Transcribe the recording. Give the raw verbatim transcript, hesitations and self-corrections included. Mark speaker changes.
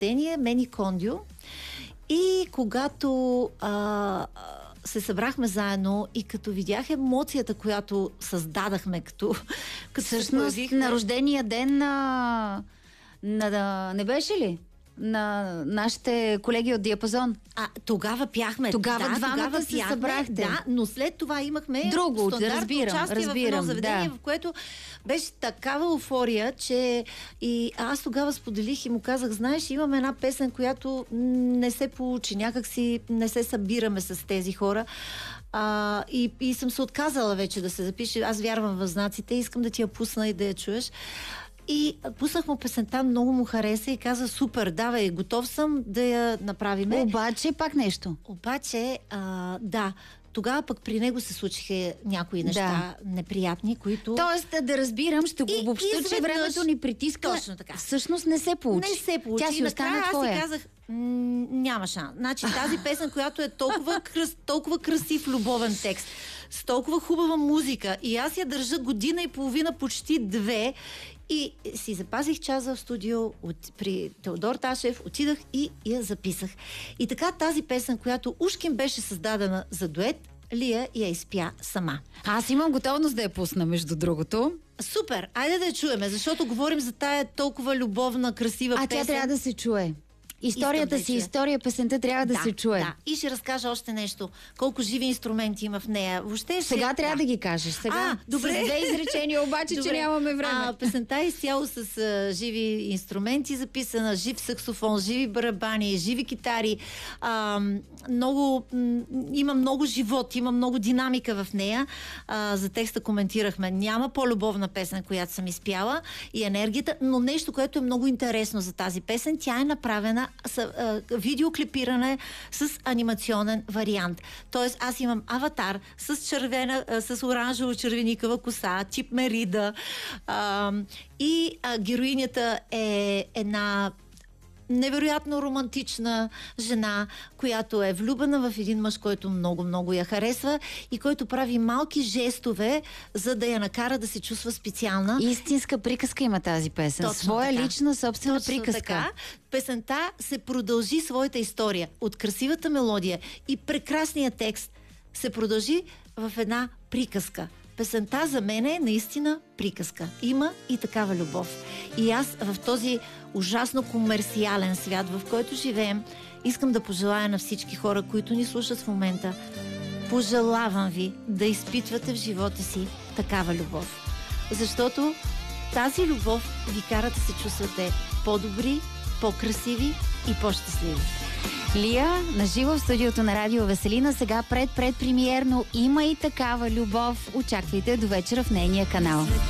Speaker 1: рождение, мен и Кондио. И когато а, се събрахме заедно и като видях емоцията, която създадахме, като, като
Speaker 2: всъщност на рождения ден на, на, на... Не беше ли? На нашите колеги от Диапазон.
Speaker 1: А, тогава пяхме.
Speaker 2: Тогава
Speaker 1: да,
Speaker 2: двамата
Speaker 1: тогава
Speaker 2: се
Speaker 1: пяхме,
Speaker 2: събрахте.
Speaker 1: Да, но след това имахме
Speaker 2: друго,
Speaker 1: стандартно
Speaker 2: разбирам,
Speaker 1: участие
Speaker 2: разбирам,
Speaker 1: в едно заведение,
Speaker 2: да.
Speaker 1: в което беше такава еуфория, че и аз тогава споделих и му казах, знаеш, имаме една песен, която не се получи, някак си не се събираме с тези хора. А, и, и съм се отказала вече да се запише. Аз вярвам в знаците, искам да ти я пусна и да я чуеш. И пуснах му песента, много му хареса и каза, супер, давай, готов съм да я направиме.
Speaker 2: Обаче пак нещо.
Speaker 1: Обаче, а, да, тогава пък при него се случиха някои неща да. неприятни, които...
Speaker 2: Тоест, да разбирам, ще го обобща, че времето ни притиска.
Speaker 1: Точно така.
Speaker 2: Всъщност не се получи.
Speaker 1: Не се получи.
Speaker 2: Тя си остана твоя.
Speaker 1: Аз си казах, няма шанс. Значи тази песен, която е толкова, кръс, толкова красив любовен текст, с толкова хубава музика и аз я държа година и половина, почти две, и си запазих час в студио от, при Теодор Ташев, отидах и я записах. И така тази песен, която ушким беше създадена за дует, Лия я изпя сама.
Speaker 2: Аз имам готовност да я пусна, между другото.
Speaker 1: Супер! Айде да я чуеме, защото говорим за тая толкова любовна, красива
Speaker 2: а
Speaker 1: песен.
Speaker 2: А тя трябва да се чуе. Историята
Speaker 1: да
Speaker 2: си, история, песента трябва да,
Speaker 1: да
Speaker 2: се чуе.
Speaker 1: Да. И ще разкажа още нещо. Колко живи инструменти има в нея. Въобще
Speaker 2: сега
Speaker 1: ще...
Speaker 2: трябва
Speaker 1: да.
Speaker 2: да ги кажеш. Сега
Speaker 1: а, добре.
Speaker 2: С две изречения, обаче,
Speaker 1: добре.
Speaker 2: че нямаме време.
Speaker 1: А, песента е изцяло с а, живи инструменти записана, жив саксофон, живи барабани, живи китари. А, много, м- има много живот, има много динамика в нея. А, за текста коментирахме. Няма по-любовна песен, която съм изпяла и енергията, но нещо, което е много интересно за тази песен, тя е направена с а, видеоклипиране с анимационен вариант. Тоест, аз имам аватар с червена, с оранжево-червеникава коса, тип Мерида, а, и а, героинята е една невероятно романтична жена, която е влюбена в един мъж, който много-много я харесва и който прави малки жестове, за да я накара да се чувства специална.
Speaker 2: Истинска приказка има тази песен.
Speaker 1: Точно
Speaker 2: своя
Speaker 1: така.
Speaker 2: лична собствена
Speaker 1: Точно
Speaker 2: приказка.
Speaker 1: Така. Песента се продължи своята история. От красивата мелодия и прекрасния текст се продължи в една приказка. Песента за мен е наистина приказка. Има и такава любов. И аз в този ужасно комерциален свят, в който живеем, искам да пожелая на всички хора, които ни слушат в момента, пожелавам ви да изпитвате в живота си такава любов. Защото тази любов ви кара да се чувствате по-добри, по-красиви и по-щастливи.
Speaker 2: Лия, наживо в студиото на Радио Веселина, сега пред предпремиерно Има и такава любов. Очаквайте до вечера в нейния канал.